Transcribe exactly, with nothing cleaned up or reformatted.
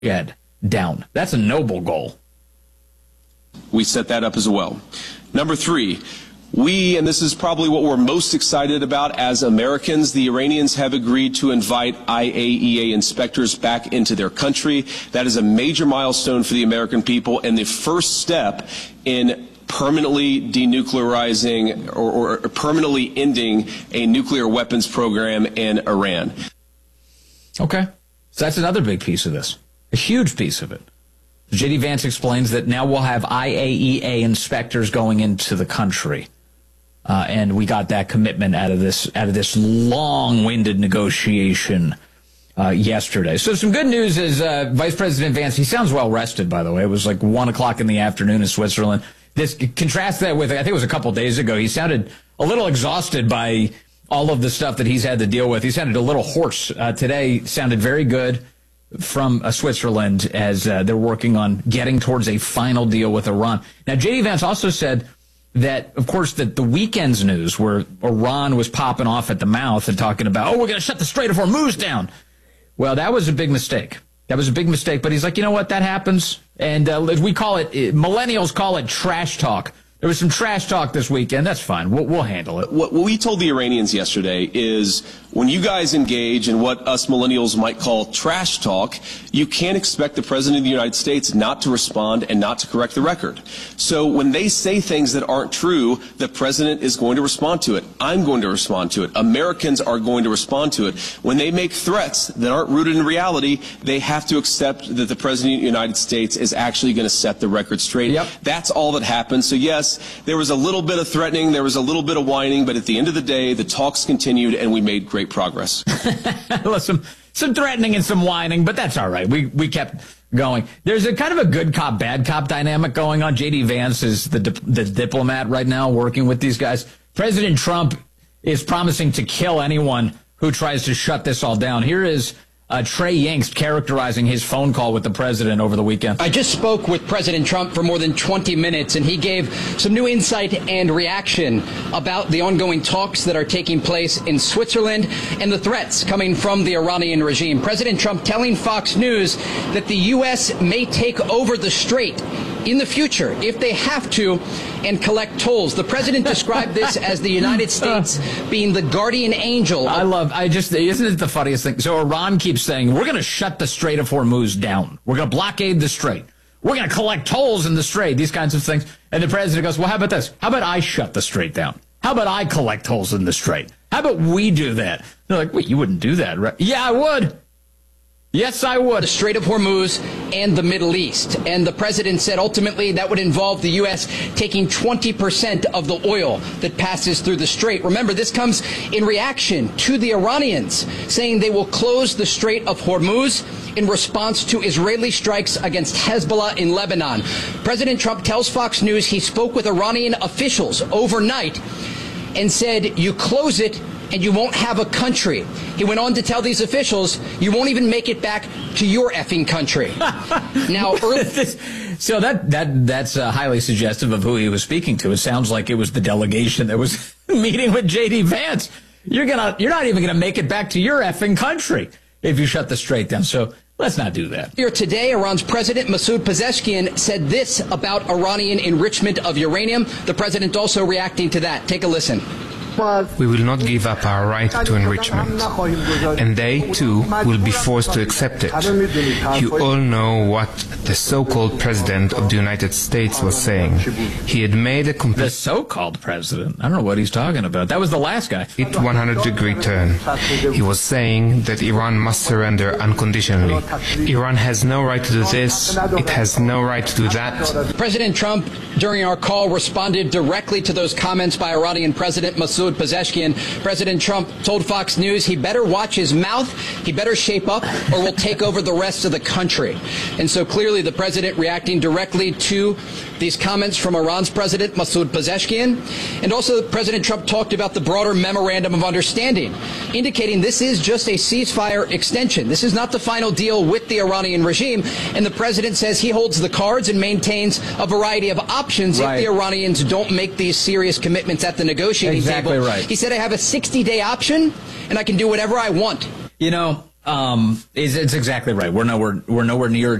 Head down. That's a noble goal. We set that up as well. Number three, we, and this is probably what we're most excited about as Americans, the Iranians have agreed to invite I A E A inspectors back into their country. That is a major milestone for the American people and the first step in permanently denuclearizing or, or permanently ending a nuclear weapons program in Iran. Okay. So that's another big piece of this, a huge piece of it. J D. Vance explains that now we'll have I A E A inspectors going into the country. Uh, and we got that commitment out of this out of this long-winded negotiation uh, yesterday. So some good news is uh, Vice President Vance, he sounds well-rested, by the way. It was like one o'clock in the afternoon in Switzerland. This contrast that with, I think it was a couple days ago, he sounded a little exhausted by all of the stuff that he's had to deal with. He sounded a little hoarse. Uh, today sounded very good from uh, Switzerland as uh, they're working on getting towards a final deal with Iran. Now, J D. Vance also said that, of course, that the weekend's news where Iran was popping off at the mouth and talking about, oh, we're going to shut the Strait of Hormuz down. Well, that was a big mistake. That was a big mistake. But he's like, you know what? That happens. And uh, we call it, millennials call it trash talk. There was some trash talk this weekend. That's fine. We'll, we'll handle it. What, what we told the Iranians yesterday is when you guys engage in what us millennials might call trash talk, you can't expect the President of the United States not to respond and not to correct the record. So when they say things that aren't true, the President is going to respond to it. I'm going to respond to it. Americans are going to respond to it. When they make threats that aren't rooted in reality, they have to accept that the President of the United States is actually going to set the record straight. Yep. That's all that happened. So yes, there was a little bit of threatening, there was a little bit of whining, but at the end of the day, the talks continued and we made great progress. some, some threatening and some whining, but that's all right. We we kept going. There's a kind of a good cop, bad cop dynamic going on. J D. Vance is the, the diplomat right now working with these guys. President Trump is promising to kill anyone who tries to shut this all down. Here is Uh, Trey Yingst characterizing his phone call with the president over the weekend. I just spoke with President Trump for more than twenty minutes, and he gave some new insight and reaction about the ongoing talks that are taking place in Switzerland and the threats coming from the Iranian regime. President Trump telling Fox News that the U S may take over the strait in the future if they have to and collect tolls. The president described this as the United States being the guardian angel. I love, I just, isn't it the funniest thing? So Iran keeps saying, we're going to shut the Strait of Hormuz down. We're going to blockade the strait. We're going to collect tolls in the strait, these kinds of things. And the president goes, well, how about this? How about I shut the strait down? How about I collect tolls in the strait? How about we do that? They're like, wait, you wouldn't do that, right? Yeah, I would. Yes, I would. The Strait of Hormuz and the Middle East. And the president said ultimately that would involve the U S taking twenty percent of the oil that passes through the strait. Remember, this comes in reaction to the Iranians saying they will close the Strait of Hormuz in response to Israeli strikes against Hezbollah in Lebanon. President Trump tells Fox News he spoke with Iranian officials overnight and said, you close it and you won't have a country. He went on to tell these officials, you won't even make it back to your effing country. Now, early so that that that's uh, highly suggestive of who he was speaking to. It sounds like it was the delegation that was meeting with J D. Vance. You're gonna, you're not even gonna make it back to your effing country if you shut the strait down. So let's not do that. Here today, Iran's President Masoud Pezeshkian said this about Iranian enrichment of uranium. The president also reacting to that. Take a listen. We will not give up our right to enrichment, and they, too, will be forced to accept it. You all know what the so-called President of the United States was saying. He had made a complete... The so-called President? I don't know what he's talking about. That was the last guy. one hundred degree turn. He was saying that Iran must surrender unconditionally. Iran has no right to do this. It has no right to do that. President Trump, during our call, responded directly to those comments by Iranian President Masoud Pezeshkian. President Trump told Fox News he better watch his mouth, he better shape up, or we'll take over the rest of the country. And so clearly the president reacting directly to these comments from Iran's President Masoud Pezeshkian. And also President Trump talked about the broader memorandum of understanding, indicating this is just a ceasefire extension. This is not the final deal with the Iranian regime. And the president says he holds the cards and maintains a variety of options right. if the Iranians don't make these serious commitments at the negotiating exactly table. Right. He said, I have a sixty day option and I can do whatever I want. You know, Um, it's, it's exactly right. We're nowhere, we're nowhere near